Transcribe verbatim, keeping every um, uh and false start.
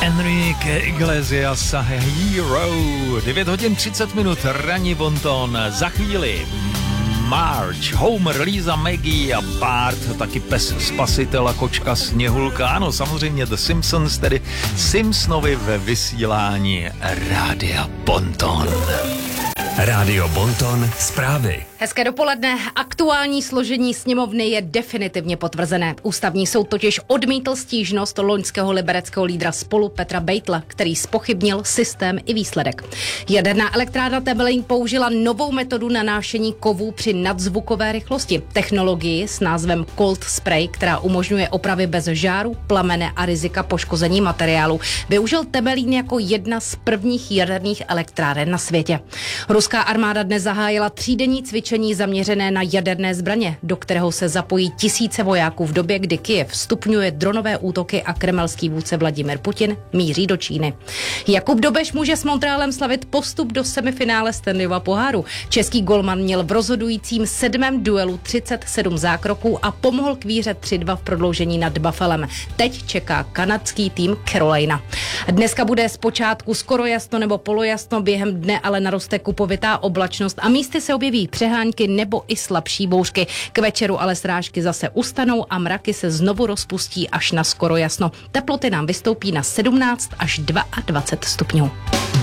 Enrique Iglesias, Hero. devět hodin třicet minut, ranní bonton. Za chvíli Marge, Homer, Lisa, Maggie a Bart, taky pes spasitel a kočka Sněhulka. Ano, samozřejmě The Simpsons, tedy Simpsonovi ve vysílání Rádia Bonton. Rádio Bonton, zprávy. Hezké dopoledne. Aktuální složení sněmovny je definitivně potvrzené. Ústavní soud totiž odmítl stížnost loňského libereckého lídra Spolu Petra Beitla, který zpochybnil systém i výsledek. Jaderná elektrárna Temelín použila novou metodu nanášení kovů při nadzvukové rychlosti. Technologii s názvem Cold Spray, která umožňuje opravy bez žáru, plamene a rizika poškození materiálu, využil Temelín jako jedna z prvních jaderných elektráren na světě. Ruská armáda dnes zahájila třídenní cvičení zaměřené na jaderné zbraně, do kterého se zapojí tisíce vojáků v době, kdy Kyjev stupňuje dronové útoky a kremelský vůdce Vladimir Putin míří do Číny. Jakub Dobeš může s Montrealem slavit postup do semifinále Stanleyova poháru. Český golman měl v rozhodujícím sedmém duelu třicet sedm zákroků a pomohl k výhře tři dva v prodloužení nad Buffalem. Teď čeká kanadský tým Carolina. Dneska bude zpočátku skoro jasno nebo polojasno, během dne ale naroste kupovitá oblačnost a místy se objeví přehánky nebo i slabší bouřky. K večeru ale srážky zase ustanou a mraky se znovu rozpustí až na skoro jasno. Teploty nám vystoupí na sedmnáct až dvacet dva stupňů.